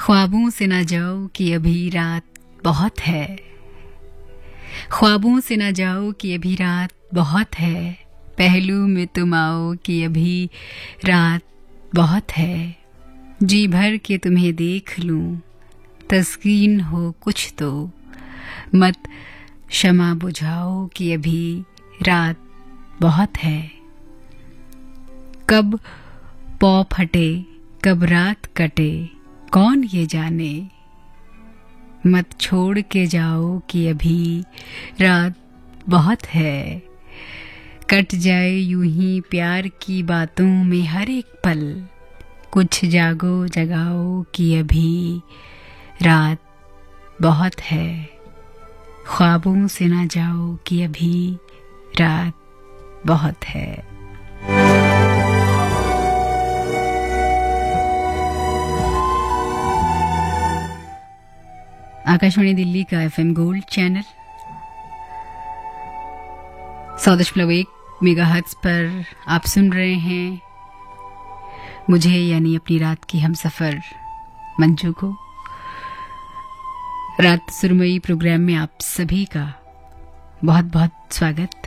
ख्वाबों से ना जाओ कि अभी रात बहुत है। ख्वाबों से ना जाओ कि अभी रात बहुत है। पहलू में तुम आओ कि अभी रात बहुत है। जी भर के तुम्हें देख लूं, तस्कीन हो कुछ तो। मत शमा बुझाओ कि अभी रात बहुत है। कब पौ फटे कब रात कटे कौन ये जाने। मत छोड़ के जाओ कि अभी रात बहुत है। कट जाए यूं ही प्यार की बातों में हर एक पल। कुछ जागो जगाओ कि अभी रात बहुत है। ख्वाबों से ना जाओ कि अभी रात बहुत है। आकाशवाणी दिल्ली का एफएम गोल्ड चैनल 100.1 मेगाहर्ट्ज पर आप सुन रहे हैं मुझे यानी अपनी रात की हमसफर मंजू को। रात सुरमई प्रोग्राम में आप सभी का बहुत बहुत स्वागत।